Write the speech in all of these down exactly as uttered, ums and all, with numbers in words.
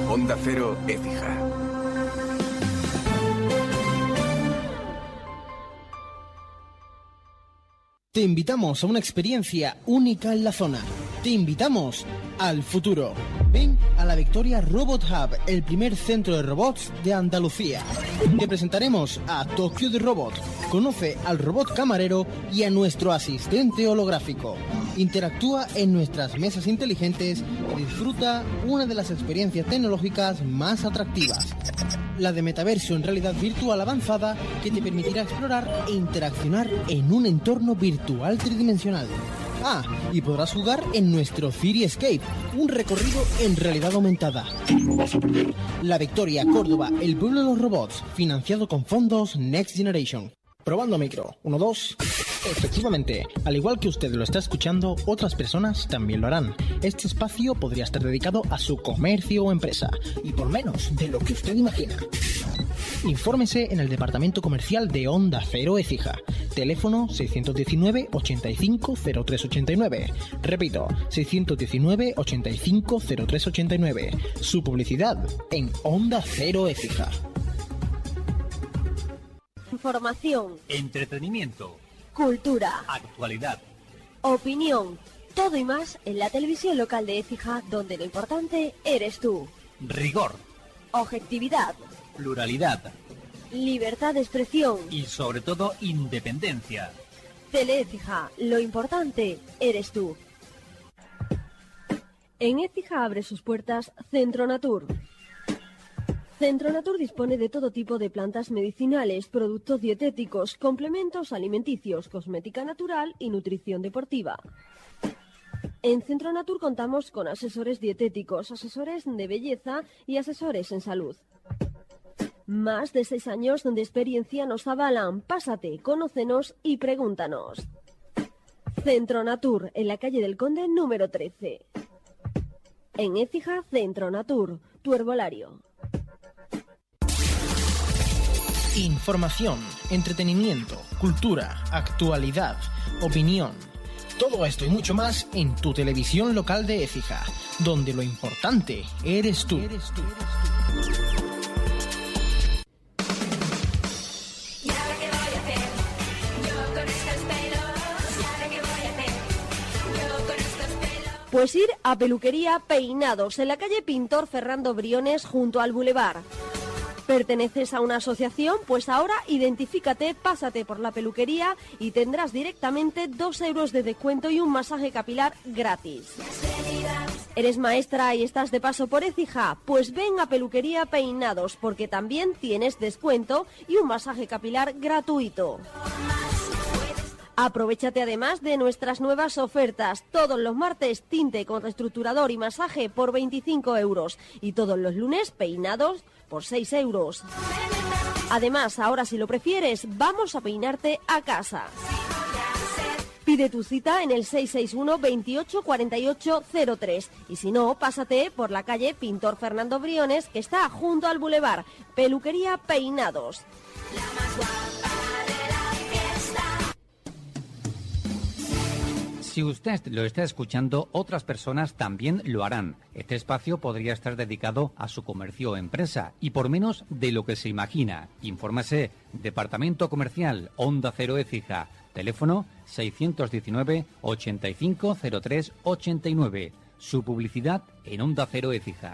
Onda Cero Écija. Te invitamos a una experiencia única en la zona. Te invitamos al futuro. Ven a la Victoria Robot Hub, el primer centro de robots de Andalucía. Te presentaremos a Tokyo de Robot. Conoce al robot camarero y a nuestro asistente holográfico. Interactúa en nuestras mesas inteligentes y disfruta una de las experiencias tecnológicas más atractivas. La de metaverso en realidad virtual avanzada que te permitirá explorar e interaccionar en un entorno virtual tridimensional. Ah, y podrás jugar en nuestro City Escape, un recorrido en realidad aumentada. No vas a perder. La Victoria, Córdoba, el pueblo de los robots, financiado con fondos Next Generation. Probando micro, uno, dos... Efectivamente, al igual que usted lo está escuchando, otras personas también lo harán. Este espacio podría estar dedicado a su comercio o empresa, y por menos de lo que usted imagina. Infórmese en el departamento comercial de Onda Cero Écija. Teléfono seiscientos diecinueve, ochenta y cinco, cero tres ochenta y nueve. Repito, seiscientos diecinueve, ochenta y cinco, cero tres ochenta y nueve. Su publicidad en Onda Cero Écija. Información. Entretenimiento. Cultura. Actualidad. Opinión. Todo y más en la televisión local de Écija, donde lo importante eres tú. Rigor. Objetividad. Pluralidad. Libertad de expresión. Y sobre todo, independencia. Tele Écija, lo importante eres tú. En Écija abre sus puertas Centro Natur. Centro Natur dispone de todo tipo de plantas medicinales, productos dietéticos, complementos alimenticios, cosmética natural y nutrición deportiva. En Centro Natur contamos con asesores dietéticos, asesores de belleza y asesores en salud. Más de seis años de experiencia nos avalan. Pásate, conócenos y pregúntanos. Centro Natur, en la calle del Conde número trece. En Écija, Centro Natur, tu herbolario. Información, entretenimiento, cultura, actualidad, opinión. Todo esto y mucho más en tu televisión local de Écija, donde lo importante eres tú. Eres tú. Pues ir a Peluquería Peinados, en la calle Pintor Fernando Briones, junto al Boulevard. ¿Perteneces a una asociación? Pues ahora identifícate, pásate por la peluquería y tendrás directamente dos euros de descuento y un masaje capilar gratis. ¿Eres maestra y estás de paso por Écija? Pues ven a Peluquería Peinados, porque también tienes descuento y un masaje capilar gratuito. Aprovéchate además de nuestras nuevas ofertas. Todos los martes, tinte con reestructurador y masaje por veinticinco euros. Y todos los lunes, peinados por seis euros. Además, ahora si lo prefieres, vamos a peinarte a casa. Pide tu cita en el seis seis uno, veintiocho, cuarenta y ocho, cero tres. Y si no, pásate por la calle Pintor Fernando Briones, que está junto al Boulevard. Peluquería Peinados. La más guapa de la fiesta. Si usted lo está escuchando, otras personas también lo harán. Este espacio podría estar dedicado a su comercio o empresa, y por menos de lo que se imagina. Infórmese, Departamento Comercial, Onda Cero Écija. Teléfono seiscientos diecinueve, ochenta y cinco, cero tres ochenta y nueve. Su publicidad en Onda Cero Écija.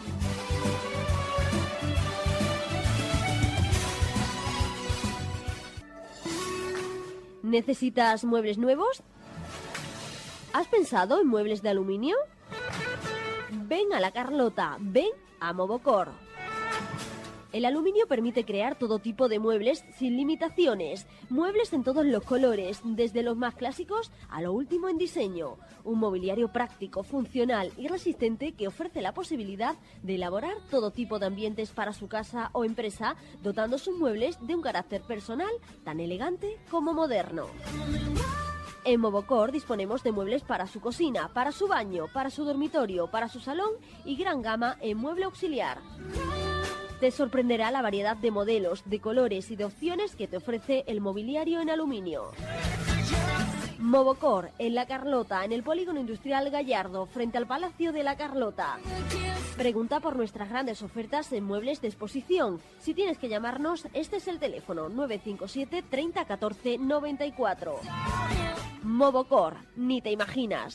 ¿Necesitas muebles nuevos? ¿Has pensado en muebles de aluminio? Ven a La Carlota, ven a Movocor. El aluminio permite crear todo tipo de muebles sin limitaciones. Muebles en todos los colores, desde los más clásicos a lo último en diseño. Un mobiliario práctico, funcional y resistente que ofrece la posibilidad de elaborar todo tipo de ambientes para su casa o empresa, dotando sus muebles de un carácter personal tan elegante como moderno. En Movocor disponemos de muebles para su cocina, para su baño, para su dormitorio, para su salón y gran gama en mueble auxiliar. Te sorprenderá la variedad de modelos, de colores y de opciones que te ofrece el mobiliario en aluminio. Movocor, en La Carlota, en el Polígono Industrial Gallardo, frente al Palacio de La Carlota. Pregunta por nuestras grandes ofertas en muebles de exposición. Si tienes que llamarnos, este es el teléfono nueve cinco siete treinta catorce noventa y cuatro. Movocor, ni te imaginas.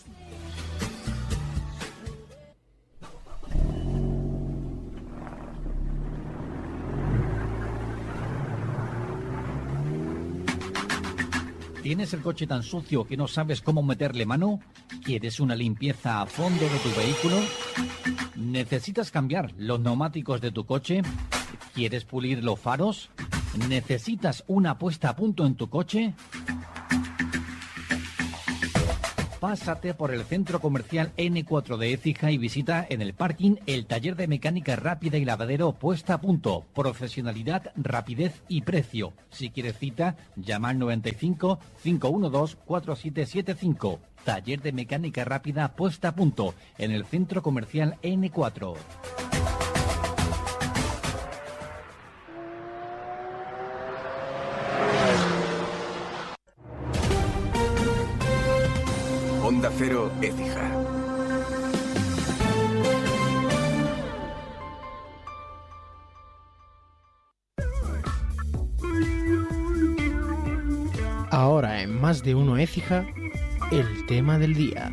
¿Tienes el coche tan sucio que no sabes cómo meterle mano? ¿Quieres una limpieza a fondo de tu vehículo? ¿Necesitas cambiar los neumáticos de tu coche? ¿Quieres pulir los faros? ¿Necesitas una puesta a punto en tu coche? Pásate por el centro comercial ene cuatro de Écija y visita en el parking el taller de mecánica rápida y lavadero puesta a punto. Profesionalidad, rapidez y precio. Si quieres cita, llama al noventa y cinco, cinco uno dos, cuatro siete siete cinco. Taller de mecánica rápida puesta a punto en el centro comercial ene cuatro. Onda Cero, Écija. Ahora en Más de Uno Écija, el tema del día.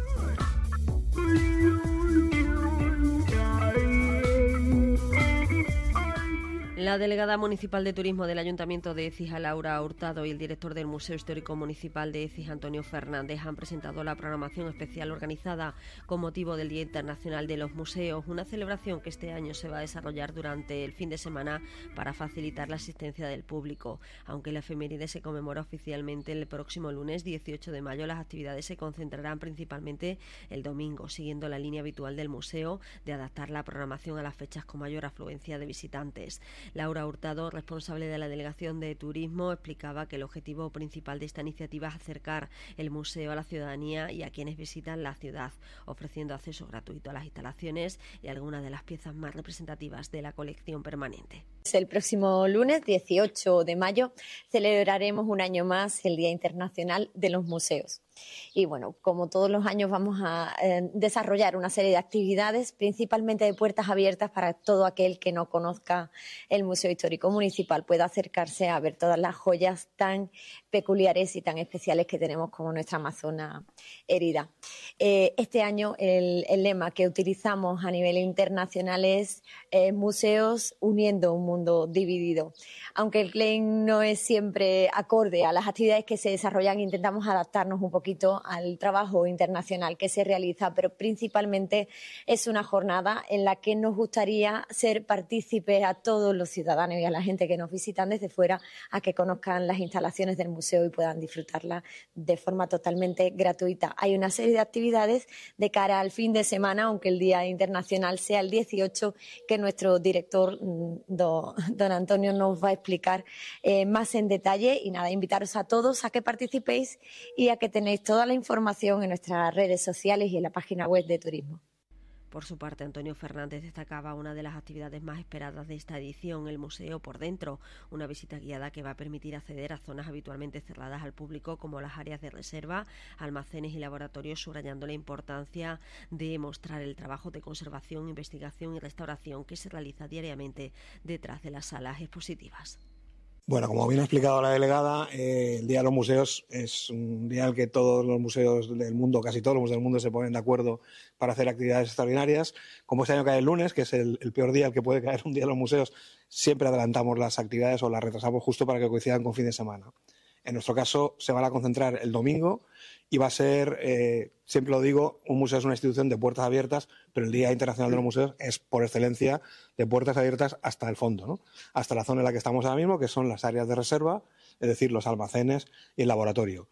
La delegada municipal de turismo del Ayuntamiento de Écija, Laura Hurtado, y el director del Museo Histórico Municipal de Écija, Antonio Fernández, han presentado la programación especial organizada con motivo del Día Internacional de los Museos, una celebración que este año se va a desarrollar durante el fin de semana para facilitar la asistencia del público. Aunque la efeméride se conmemora oficialmente el próximo lunes dieciocho de mayo, las actividades se concentrarán principalmente el domingo, siguiendo la línea habitual del museo de adaptar la programación a las fechas con mayor afluencia de visitantes. Laura Hurtado, responsable de la Delegación de Turismo, explicaba que el objetivo principal de esta iniciativa es acercar el museo a la ciudadanía y a quienes visitan la ciudad, ofreciendo acceso gratuito a las instalaciones y algunas de las piezas más representativas de la colección permanente. El próximo lunes dieciocho de mayo celebraremos un año más el Día Internacional de los Museos. Y bueno, como todos los años vamos a eh, desarrollar una serie de actividades, principalmente de puertas abiertas para todo aquel que no conozca el Museo Histórico Municipal, pueda acercarse a ver todas las joyas tan peculiares y tan especiales que tenemos como nuestra Amazona herida. Eh, este año el, el lema que utilizamos a nivel internacional es eh, Museos uniendo un mundo dividido. Aunque el claim no es siempre acorde a las actividades que se desarrollan, intentamos adaptarnos un poquito al trabajo internacional que se realiza, pero principalmente es una jornada en la que nos gustaría ser partícipes a todos los ciudadanos y a la gente que nos visitan desde fuera a que conozcan las instalaciones del museo y puedan disfrutarlas de forma totalmente gratuita. Hay una serie de actividades de cara al fin de semana, aunque el Día Internacional sea el dieciocho, que nuestro director, don, don Antonio, nos va a explicar eh, más en detalle. Y nada, invitaros a todos a que participéis y a que tenéis toda la información en nuestras redes sociales y en la página web de turismo. Por su parte, Antonio Fernández destacaba una de las actividades más esperadas de esta edición, el Museo por Dentro, una visita guiada que va a permitir acceder a zonas habitualmente cerradas al público como las áreas de reserva, almacenes y laboratorios, subrayando la importancia de mostrar el trabajo de conservación, investigación y restauración que se realiza diariamente detrás de las salas expositivas. Bueno, como bien ha explicado la delegada, eh, el Día de los Museos es un día en el que todos los museos del mundo, casi todos los museos del mundo, se ponen de acuerdo para hacer actividades extraordinarias. Como este año cae el lunes, que es el, el peor día al que puede caer un día de los museos, siempre adelantamos las actividades o las retrasamos justo para que coincidan con fin de semana. En nuestro caso, se van a concentrar el domingo y va a ser, eh, siempre lo digo, un museo es una institución de puertas abiertas, pero el Día Internacional de los Museos es, por excelencia, de puertas abiertas hasta el fondo, ¿no? Hasta la zona en la que estamos ahora mismo, que son las áreas de reserva, es decir, los almacenes y el laboratorio.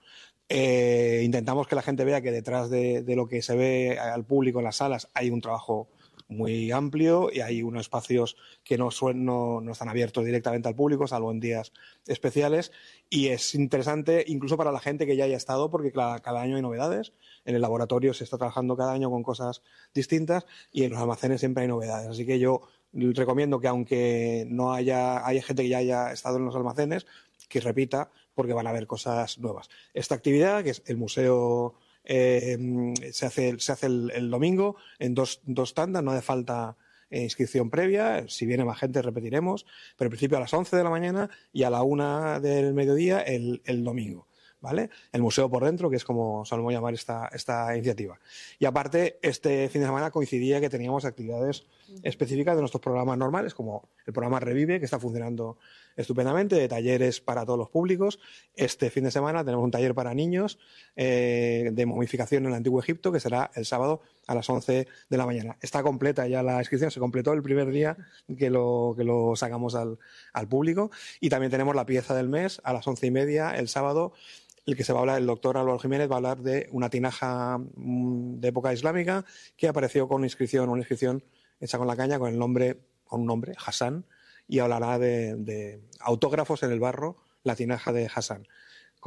Eh, intentamos que la gente vea que detrás de, de lo que se ve al público en las salas hay un trabajo muy amplio y hay unos espacios que no, no, no están abiertos directamente al público, salvo en días especiales, y es interesante incluso para la gente que ya haya estado, porque cada, cada año hay novedades. En el laboratorio se está trabajando cada año con cosas distintas y en los almacenes siempre hay novedades, así que yo recomiendo que aunque no haya, haya gente que ya haya estado en los almacenes, que repita, porque van a haber cosas nuevas. Esta actividad, que es el museo, eh, se hace, se hace el, el domingo en dos, dos tandas, no hace falta eh, inscripción previa. Si viene más gente repetiremos, pero en principio a las once de la mañana y a la una del mediodía el, el domingo. ¿Vale? El museo por dentro, que es como solemos llamar esta, esta iniciativa. Y aparte, este fin de semana coincidía que teníamos actividades específicas de nuestros programas normales, como el programa Revive, que está funcionando estupendamente, de talleres para todos los públicos. Este fin de semana tenemos un taller para niños eh, de momificación en el Antiguo Egipto, que será el sábado a las once de la mañana. Está completa ya la inscripción, se completó el primer día que lo, que lo sacamos al, al público. Y también tenemos la pieza del mes a las once y media el sábado, el que se va a hablar, el doctor Álvaro Jiménez va a hablar de una tinaja de época islámica que apareció con una inscripción, una inscripción hecha con la caña con el nombre, con un nombre, Hassan, y hablará de, de autógrafos en el barro, la tinaja de Hassan.